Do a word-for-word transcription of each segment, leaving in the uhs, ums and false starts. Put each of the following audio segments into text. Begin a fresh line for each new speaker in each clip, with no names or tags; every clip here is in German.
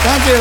Danke.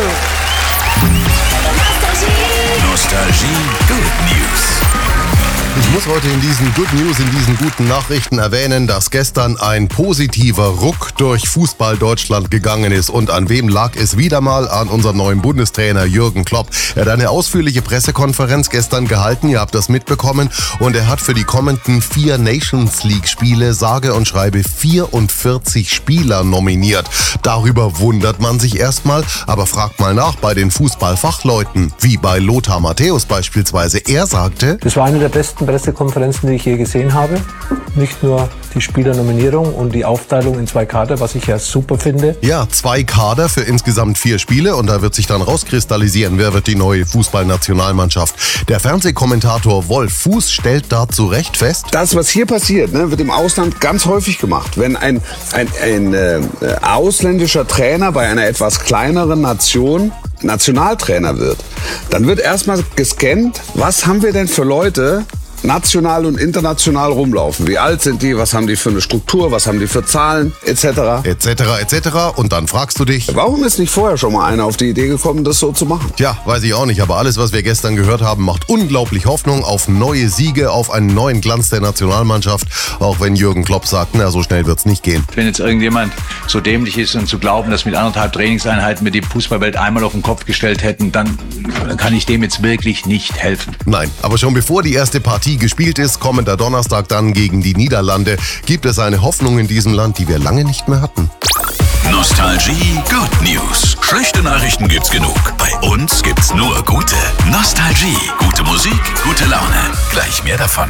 Nostalgie Good News.
Ich muss heute in diesen Good News, in diesen guten Nachrichten erwähnen, dass gestern ein positiver Ruck durch Fußball Deutschland gegangen ist. Und an wem lag es wieder mal? An unserem neuen Bundestrainer Jürgen Klopp. Er hat eine ausführliche Pressekonferenz gestern gehalten, ihr habt das mitbekommen. Und er hat für die kommenden vier Nations League Spiele sage und schreibe vierundvierzig Spieler nominiert. Darüber wundert man sich erstmal, aber fragt mal nach bei den Fußballfachleuten, wie bei Lothar Matthäus beispielsweise. Er sagte:
Das war eine der besten Pressekonferenzen, die ich je gesehen habe. Nicht nur die Spielernominierung und die Aufteilung in zwei Kader, was ich ja super finde.
Ja, zwei Kader für insgesamt vier Spiele und da wird sich dann rauskristallisieren, wer wird die neue Fußballnationalmannschaft. Der Fernsehkommentator Wolf Fuß stellt da zu Recht fest:
Das, was hier passiert, ne, wird im Ausland ganz häufig gemacht. Wenn ein, ein, ein äh, ausländischer Trainer bei einer etwas kleineren Nation Nationaltrainer wird, dann wird erstmal gescannt, was haben wir denn für Leute national und international rumlaufen. Wie alt sind die, was haben die für eine Struktur, was haben die für Zahlen, et cetera.
et cetera et cetera. Und dann fragst du dich:
Warum ist nicht vorher schon mal einer auf die Idee gekommen, das so zu machen?
Tja, weiß ich auch nicht, aber alles, was wir gestern gehört haben, macht unglaublich Hoffnung auf neue Siege, auf einen neuen Glanz der Nationalmannschaft, auch wenn Jürgen Klopp sagt, na, so schnell wird's nicht gehen.
Wenn jetzt irgendjemand so dämlich ist und zu glauben, dass mit anderthalb Trainingseinheiten wir die Fußballwelt einmal auf den Kopf gestellt hätten, dann kann ich dem jetzt wirklich nicht helfen.
Nein, aber schon bevor die erste Partie gespielt ist, kommender Donnerstag dann gegen die Niederlande, gibt es eine Hoffnung in diesem Land, die wir lange nicht mehr hatten.
Nostalgie Good News. Schlechte Nachrichten gibt's genug. Bei uns gibt's nur gute. Nostalgie. Gute Musik, gute Laune. Gleich mehr davon.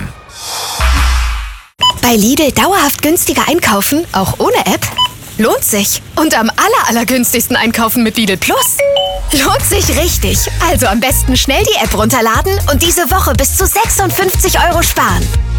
Bei Lidl dauerhaft günstiger einkaufen, auch ohne App? Lohnt sich. Und am aller, allergünstigsten einkaufen mit Lidl Plus. Lohnt sich richtig. Also am besten schnell die App runterladen und diese Woche bis zu sechsundfünfzig Euro sparen.